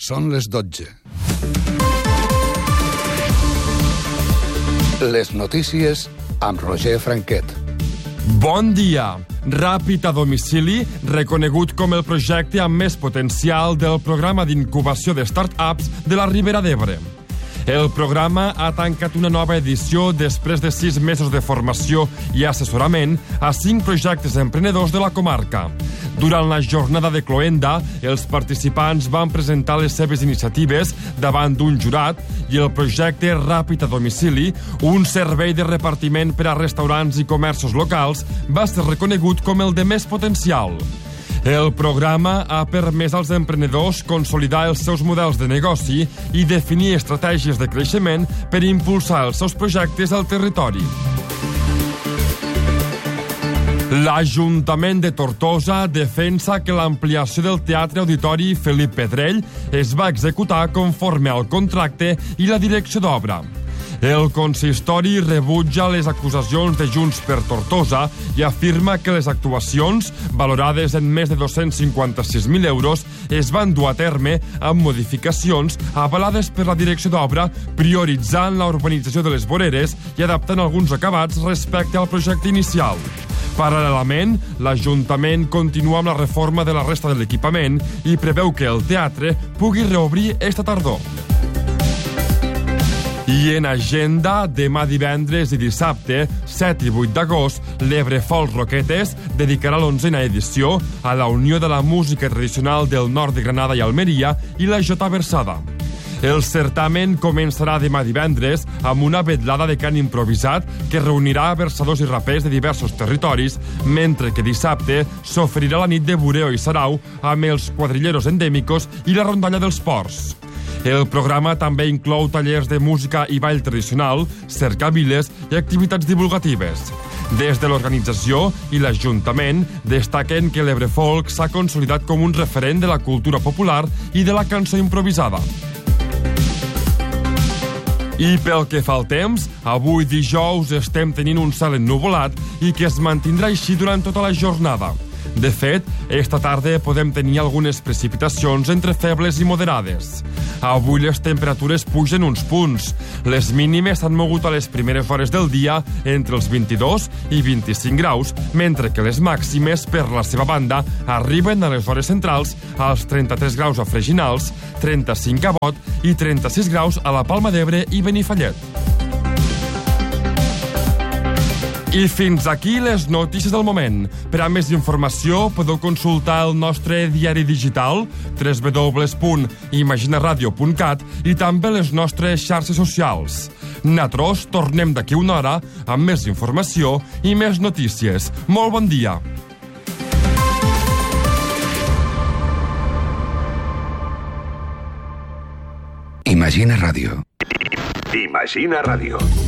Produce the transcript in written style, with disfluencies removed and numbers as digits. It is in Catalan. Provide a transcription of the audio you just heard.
Són les 12. Les notícies amb Roger Franquet. Bon dia. Ràpid a domicili, reconegut com el projecte amb més potencial del programa d'incubació de start-ups de la Ribera d'Ebre. El programa ha tancat una nova edició després de 6 mesos de formació i assessorament a 5 projectes emprenedors de la comarca. Durant la jornada de cloenda, els participants van presentar les seves iniciatives davant d'un jurat i el projecte Ràpid a domicili, un servei de repartiment per a restaurants i comerços locals, va ser reconegut com el de més potencial. El programa ha permès als emprenedors consolidar els seus models de negoci i definir estratègies de creixement per impulsar els seus projectes al territori. L'Ajuntament de Tortosa defensa que l'ampliació del Teatre Auditori Felip Pedrell es va executar conforme al contracte i la direcció d'obra. El consistori rebutja les acusacions de Junts per Tortosa i afirma que les actuacions, valorades en més de 256.000 euros, es van dur a terme amb modificacions avalades per la direcció d'obra, prioritzant la urbanització de les voreres i adaptant alguns acabats respecte al projecte inicial. Paral·lelament, l'Ajuntament continua amb la reforma de la resta de l'equipament i preveu que el teatre pugui reobrir esta tardor. I en agenda, demà divendres i dissabte, 7 i 8 d'agost, l'Ebre Folk Roquetes dedicarà l'11a edició a la Unió de la Música Tradicional del Nord de Granada i Almeria i la Jota Versada. El certamen començarà demà divendres amb una vedlada de cant improvisat que reunirà versadors i rapers de diversos territoris, mentre que dissabte s'oferirà la nit de Bureo i Sarau amb els quadrilleros endèmicos i la rondalla dels ports. El programa també inclou tallers de música i ball tradicional, cercaviles i activitats divulgatives. Des de l'organització i l'Ajuntament destaquen que l'Ebre Folk s'ha consolidat com un referent de la cultura popular i de la cançó improvisada. I pel que fa al temps, avui dijous estem tenint un cel ennuvolat i que es mantindrà així durant tota la jornada. De fet, esta tarda podem tenir algunes precipitacions entre febles i moderades. Avui les temperatures pugen uns punts. Les mínimes s'han mogut a les primeres hores del dia entre els 22 i 25 graus, mentre que les màximes, per la seva banda, arriben a les hores centrals als 33 graus a Freginals, 35 a Bot i 36 graus a la Palma d'Ebre i Benifallet. I fins aquí les notícies del moment. Per a més informació podeu consultar el nostre diari digital www.imaginaradio.cat i també les nostres xarxes socials. Nosaltres tornem d'aquí una hora amb més informació i més notícies. Molt bon dia! Imagina Ràdio. Imagina Ràdio.